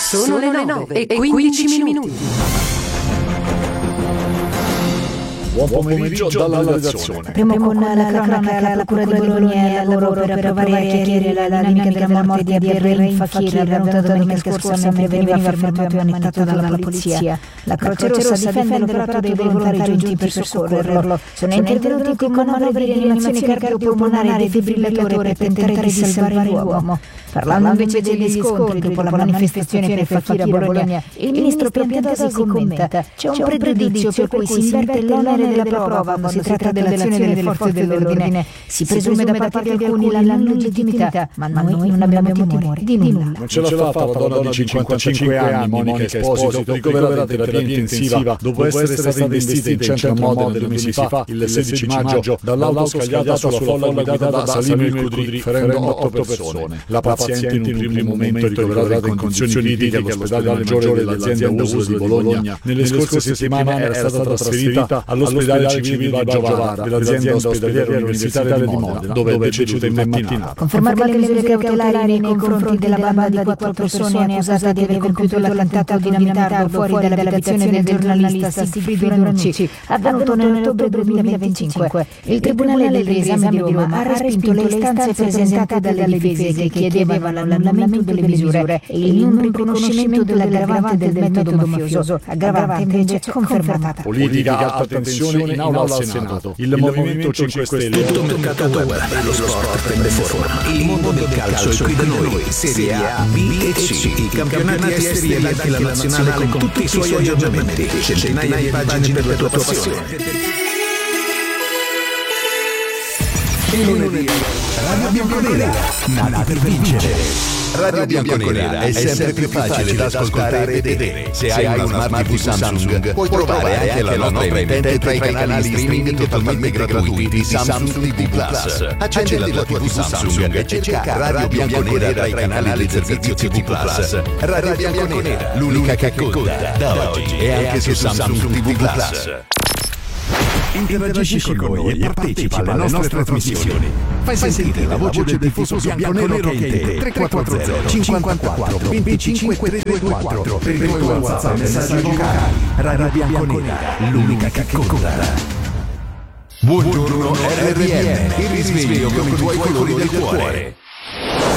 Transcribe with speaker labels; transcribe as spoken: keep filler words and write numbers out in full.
Speaker 1: Sono le nove e quindici minuti.
Speaker 2: Buon pomeriggio dalla redazione.
Speaker 3: Apriamo con la cronaca. La Procura di Bologna è al lavoro per provare a chiarire la dinamica della morte di Abderrahim Fakir, avvenuta domenica scorsa mentre veniva fermato e ammanettato dalla polizia. La Croce Rossa difende l'operato dei volontari giunti per soccorrerlo. Sono intervenuti con manovre di rianimazione cardiopolmonare e defibrillatore per tentare di salvare l'uomo. Parlando invece degli scontri dopo la manifestazione per Fakir a Bologna, il ministro Piantedosi commenta: c'è un pregiudizio per cui si inverte l'onere della prova quando si tratta dell'azione delle forze dell'ordine. Si presume da parte di alcuni la non legittimità, ma noi non abbiamo timore di nulla.
Speaker 2: Non ce l'ha fatta la donna di cinquantacinque anni, Monica Esposito, ricoverata in terapia intensiva dopo essere stata investita in centro a Modena due mesi fa, il sedici maggio, dall'auto scagliata sulla folla guidata da Salim El Khudri, ferendo otto persone. La paziente in un primo momento ricoverata in condizioni critiche all'ospedale maggiore dell'azienda U S L di Bologna, nelle scorse settimane era stata trasferita all'ospedale civile di Baggiovara dell'azienda ospedaliera universitaria di Modena, dove è deceduta in mattinata.
Speaker 3: Confermate le misure cautelari nei confronti della banda di quattro persone accusate di aver compiuto l'attentato dinamitato fuori dall'abitazione del giornalista Sigfrido Ranucci, avvenuto nell'ottobre duemilaventicinque. Il Tribunale del Riesame di Roma ha respinto le istanze presentate dalle difese che chiedevano l'annullamento delle misure e il non riconoscimento dell'aggravante del metodo mafioso, aggravante invece confermata.
Speaker 2: Politica, alta tensione in aula al Senato. Il Movimento cinque Stelle.
Speaker 4: Tutto mercato web e lo sport prende forma. Il mondo del calcio è qui da noi. Serie A, B e C. I campionati esteri e anche la nazionale con tutti i suoi aggiornamenti. Centinaia di pagine per la tua passione. Il lunedì, Radio Bianconera, nati per vincere. Radio Bianconera è sempre più facile da ascoltare e vedere. Se hai una Smart tivù Samsung, puoi trovare anche la nostra emittente tra i canali streaming totalmente gratuiti di Samsung tivù Plus. Accendi la tua tivù Samsung e cerca Radio Bianconera tra i canali del servizio tivù Plus. Radio Bianconera, l'unica che conta da oggi e anche su Samsung tivù Plus. Interagisci con noi e partecipa alle nostre trasmissioni. Fai sentire la voce del tifoso bianconero che è in te. tre quattro zero cinquantaquattro venticinque trecentoquarantaquattro per i tuoi WhatsApp e messaggi vocali. Radio Bianconera, l'unica che conta. Buongiorno R R M, il risveglio con i tuoi colori del cuore.